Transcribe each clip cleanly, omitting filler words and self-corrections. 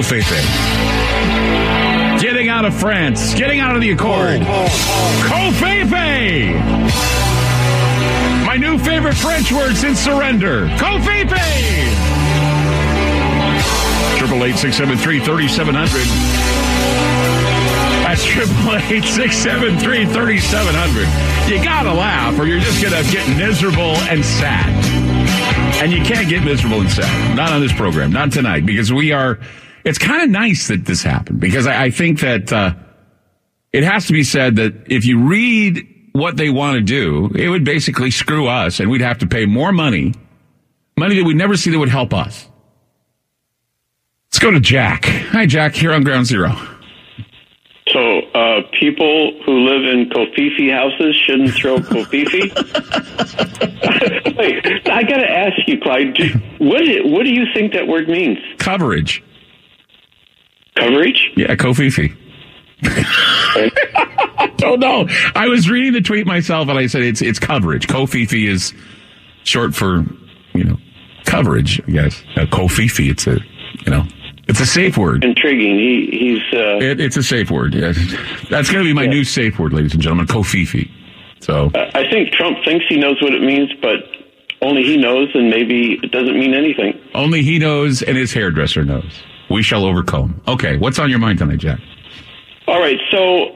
Covfefe. Getting out of France. Getting out of the Accord. Covfefe. My new favorite French word since surrender. Covfefe. 888-673-3700. That's 888-673-3700. You gotta laugh or you're just gonna get miserable and sad. And you can't get miserable and sad. Not on this program. Not tonight. Because it's kind of nice that this happened. Because I think that it has to be said that if you read what they want to do, it would basically screw us. And we'd have to pay more money that we'd never see that would help us. Let's go to Jack. Hi, Jack. Here on Ground Zero. So, people who live in Covfefe houses shouldn't throw Covfefe? Wait, I got to ask you, Clyde, what do you think that word means? Coverage. Coverage? Yeah, Covfefe. Oh, no. I was reading the tweet myself, and I said it's coverage. Covfefe is short for, coverage, I guess. Covfefe, it's a safe word. Intriguing. It's a safe word. Yeah. That's going to be my new safe word, ladies and gentlemen. Covfefe. So I think Trump thinks he knows what it means, but only he knows, and maybe it doesn't mean anything. Only he knows, and his hairdresser knows. We shall overcome. Okay, what's on your mind tonight, Jack? All right. So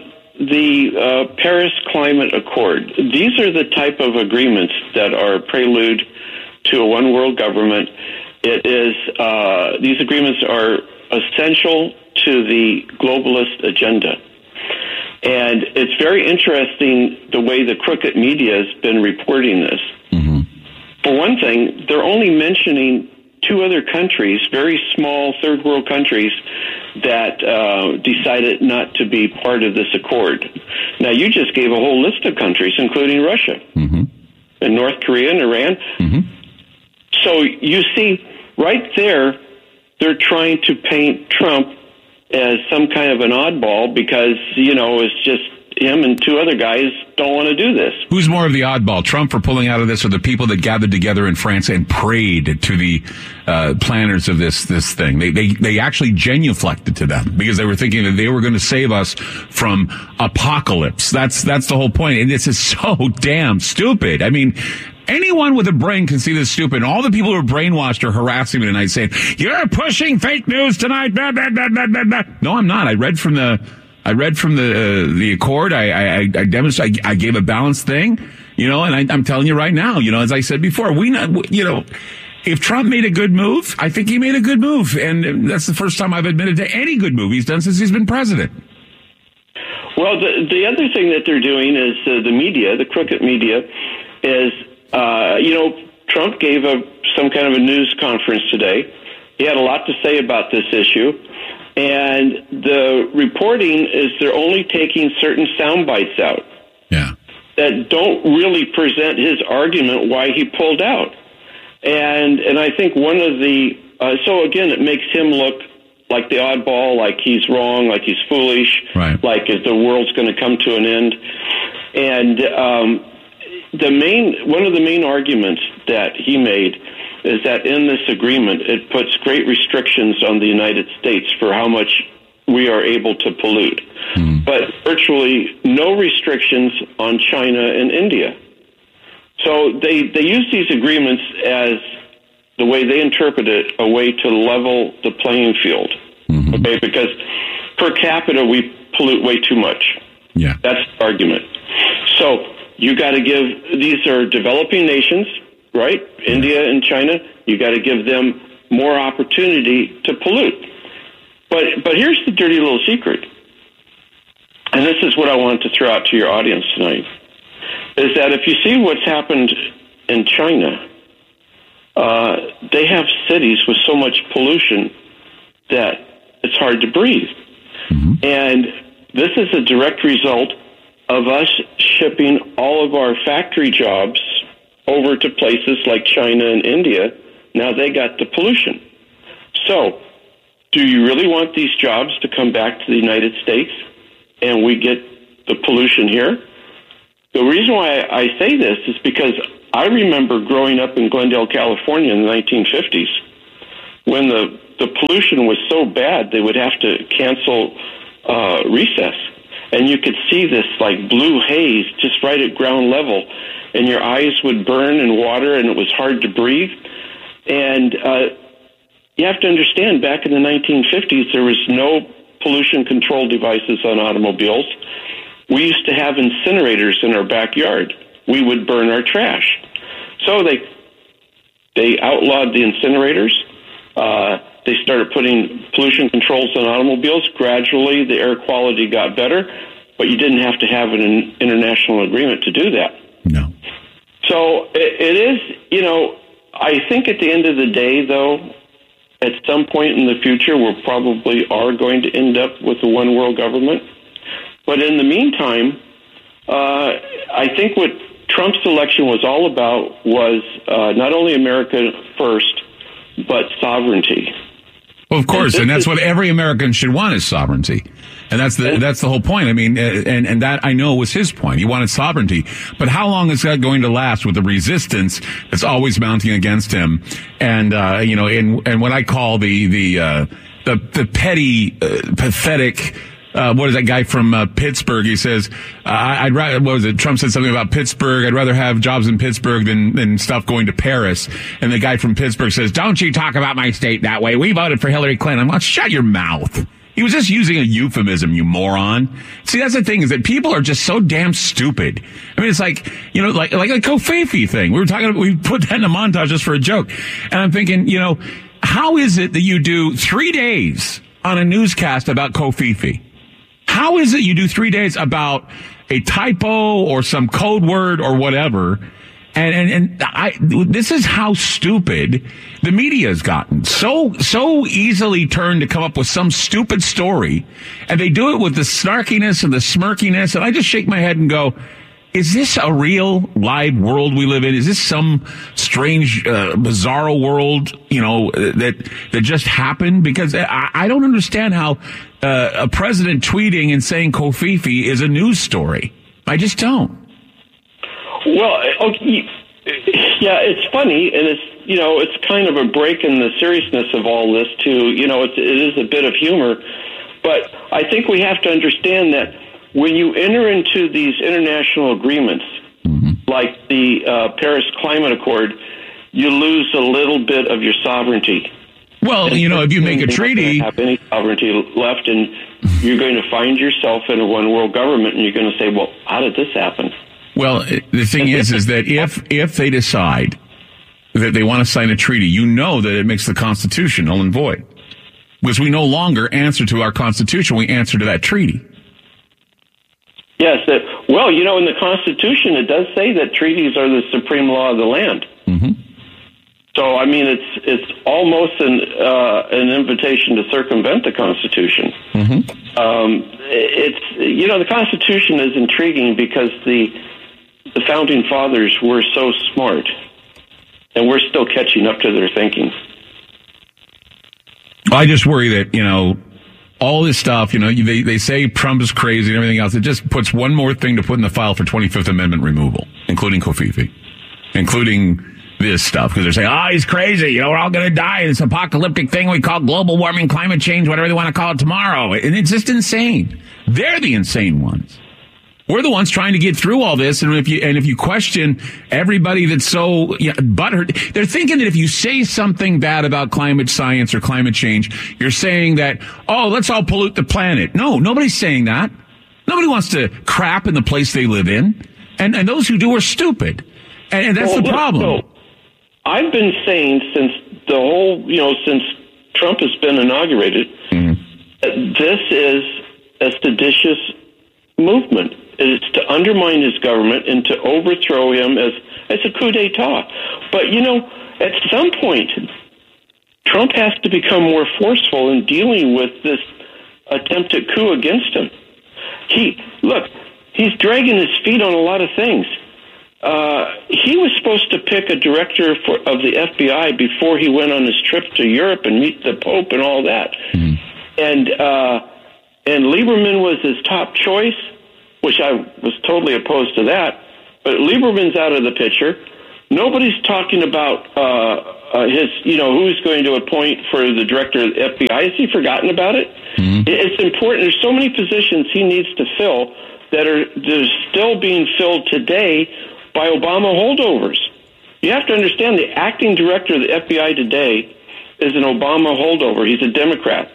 the Paris Climate Accord. These are the type of agreements that are prelude to a one world government. It is, these agreements are essential to the globalist agenda. And it's very interesting the way the crooked media has been reporting this. Mm-hmm. For one thing, they're only mentioning two other countries, very small third world countries, that decided not to be part of this accord. Now, you just gave a whole list of countries, including Russia, mm-hmm. and North Korea and Iran. Mm-hmm. So you see, right there, they're trying to paint Trump as some kind of an oddball because, it's just him and two other guys don't want to do this. Who's more of the oddball, Trump for pulling out of this, or the people that gathered together in France and prayed to the planners of this thing? They actually genuflected to them because they were thinking that they were going to save us from apocalypse. That's the whole point. And this is so damn stupid. I mean, anyone with a brain can see this stupid. All the people who are brainwashed are harassing me tonight saying, you're pushing fake news tonight. Blah, blah, blah, blah, blah, blah. No, I'm not. I read from the Accord. I demonstrated, I gave a balanced thing, and I'm telling you right now, as I said before, if Trump made a good move, I think he made a good move. And that's the first time I've admitted to any good move he's done since he's been president. Well, the other thing that they're doing is the media, the crooked media, is, Trump gave some kind of a news conference today. He had a lot to say about this issue. And the reporting is they're only taking certain sound bites out. Yeah. That don't really present his argument why he pulled out. And I think one of the, so again, it makes him look like the oddball, like he's wrong, like he's foolish, right. Like the world's going to come to an end. And one of the main arguments that he made is that in this agreement, it puts great restrictions on the United States for how much we are able to pollute, but virtually no restrictions on China and India. So they use these agreements as, the way they interpret it, a way to level the playing field. Mm-hmm. Okay, because per capita we pollute way too much. Yeah, that's the argument. So you got to give, these are developing nations, right? Yeah. India and China, you got to give them more opportunity to pollute. But here's the dirty little secret, and this is what I wanted to throw out to your audience tonight, is that if you see what's happened in China, they have cities with so much pollution that it's hard to breathe. Mm-hmm. And this is a direct result of us shipping all of our factory jobs over to places like China and India. Now they got the pollution. So, do you really want these jobs to come back to the United States and we get the pollution here? The reason why I say this is because I remember growing up in Glendale, California in the 1950s when the the pollution was so bad they would have to cancel recess. And you could see this like blue haze just right at ground level, and your eyes would burn in water, and it was hard to breathe. And you have to understand, back in the 1950s, there was no pollution control devices on automobiles. We used to have incinerators in our backyard. We would burn our trash. So they outlawed the incinerators. They started putting pollution controls on automobiles. Gradually, the air quality got better, but you didn't have to have an international agreement to do that. No. So it is, I think at the end of the day, though, at some point in the future, we probably are going to end up with a one world government. But in the meantime, I think what Trump's election was all about was not only America first, but sovereignty. Well, of course, and that's what every American should want, is sovereignty. And that's the whole point. I mean, and that I know was his point. He wanted sovereignty. But how long is that going to last with the resistance that's always mounting against him? And, and what I call the petty, pathetic, what is that guy from Pittsburgh? He says, I'd rather, what was it? Trump said something about Pittsburgh. I'd rather have jobs in Pittsburgh than stuff going to Paris. And the guy from Pittsburgh says, don't you talk about my state that way. We voted for Hillary Clinton. I'm like, shut your mouth. He was just using a euphemism, you moron. See, that's the thing, is that people are just so damn stupid. I mean, it's like, like a Covfefe thing. We put that in a montage just for a joke. And I'm thinking, how is it that you do 3 days on a newscast about Covfefe? How is it you do 3 days about a typo or some code word or whatever? And this is how stupid the media has gotten. So easily turned to come up with some stupid story, and they do it with the snarkiness and the smirkiness. And I just shake my head and go, is this a real live world we live in? Is this some strange, bizarre world, that just happened? Because I don't understand how a president tweeting and saying Covfefe is a news story. I just don't. Well, okay, yeah, it's funny, and it's kind of a break in the seriousness of all this too. It is a bit of humor, but I think we have to understand that when you enter into these international agreements, like the Paris Climate Accord, you lose a little bit of your sovereignty. Well, if you make a treaty, you don't have any sovereignty left, and you're going to find yourself in a one world government, and you're going to say, "Well, how did this happen?" Well, the thing is that if they decide that they want to sign a treaty, that it makes the Constitution null and void, because we no longer answer to our Constitution; we answer to that treaty. Yes. In the Constitution, it does say that treaties are the supreme law of the land. Mm-hmm. So, I mean, it's almost an invitation to circumvent the Constitution. Mm-hmm. The Constitution is intriguing because the Founding Fathers were so smart, and we're still catching up to their thinking. I just worry that, all this stuff, they say Trump is crazy and everything else. It just puts one more thing to put in the file for 25th Amendment removal, including Covfefe, including this stuff, because they're saying, he's crazy. We're all going to die in this apocalyptic thing we call global warming, climate change, whatever they want to call it tomorrow. And it's just insane. They're the insane ones. We're the ones trying to get through all this. And if you question everybody that's so butthurt, they're thinking that if you say something bad about climate science or climate change, you're saying that, let's all pollute the planet. No, nobody's saying that. Nobody wants to crap in the place they live in. And those who do are stupid. And that's the problem. I've been saying since the whole, since Trump has been inaugurated, this is a seditious movement. It's to undermine his government and to overthrow him as a coup d'etat. But, at some point, Trump has to become more forceful in dealing with this attempted coup against him. He's dragging his feet on a lot of things. He was supposed to pick a director of the FBI before he went on his trip to Europe and meet the Pope and all that. And Lieberman was his top choice, which I was totally opposed to that. But Lieberman's out of the picture. Nobody's talking about who's going to appoint for the director of the FBI. Has he forgotten about it? Mm-hmm. It's important. There's so many positions he needs to fill that are still being filled today by Obama holdovers. You have to understand the acting director of the FBI today is an Obama holdover. He's a Democrat.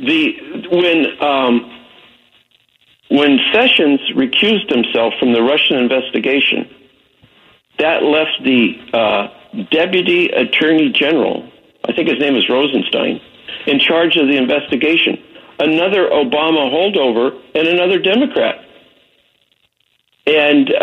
When Sessions recused himself from the Russian investigation, that left the Deputy Attorney General, I think his name is Rosenstein, in charge of the investigation. Another Obama holdover and another Democrat. And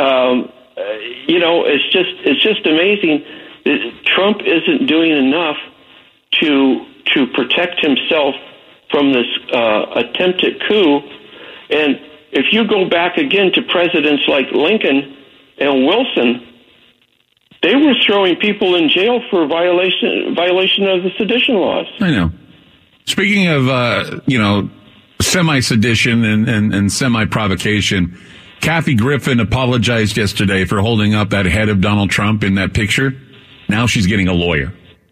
it's just amazing that Trump isn't doing enough to protect himself from this attempted coup. And if you go back again to presidents like Lincoln and Wilson, they were throwing people in jail for violation of the sedition laws. I know. Speaking of, semi-sedition and semi-provocation, Kathy Griffin apologized yesterday for holding up that head of Donald Trump in that picture. Now she's getting a lawyer.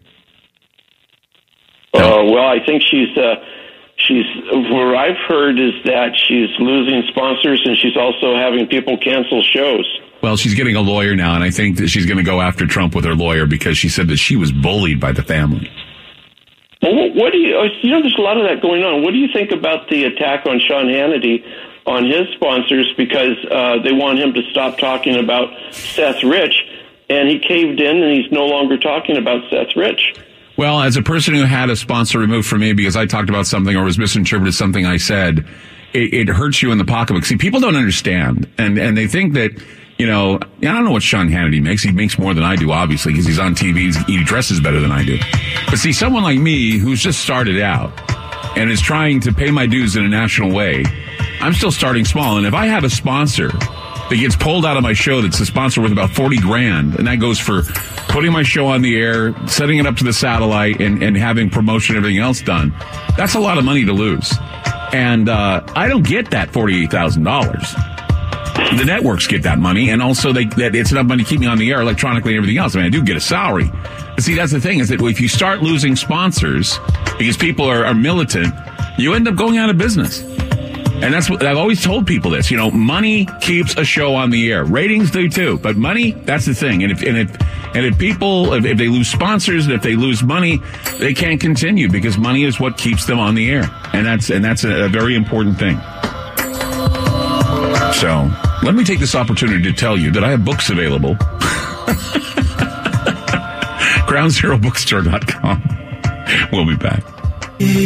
Well, I think she's what I've heard is that she's losing sponsors and she's also having people cancel shows. Well, she's getting a lawyer now, and I think that she's going to go after Trump with her lawyer because she said that she was bullied by the family. Well, what do you there's a lot of that going on. What do you think about the attack on Sean Hannity on his sponsors because they want him to stop talking about Seth Rich, and he caved in and he's no longer talking about Seth Rich? Well, as a person who had a sponsor removed from me because I talked about something or was misinterpreted something I said, it hurts you in the pocketbook. See, people don't understand, and they think that, I don't know what Sean Hannity makes. He makes more than I do, obviously, because he's on TV. He dresses better than I do. But see, someone like me who's just started out and is trying to pay my dues in a national way, I'm still starting small. And if I have a sponsor that gets pulled out of my show that's a sponsor worth about $40,000, and that goes for putting my show on the air, setting it up to the satellite, and having promotion and everything else done, that's a lot of money to lose. And I don't get that $48,000. The networks get that money, and also that it's enough money to keep me on the air electronically and everything else. I mean, I do get a salary. But see, that's the thing, is that if you start losing sponsors because people are militant, you end up going out of business. And that's what I've always told people this. Money keeps a show on the air. Ratings do too, but money, that's the thing. And if people they lose sponsors, and if they lose money, they can't continue because money is what keeps them on the air. And that's a very important thing. So let me take this opportunity to tell you that I have books available. GroundZeroBookstore.com. We'll be back.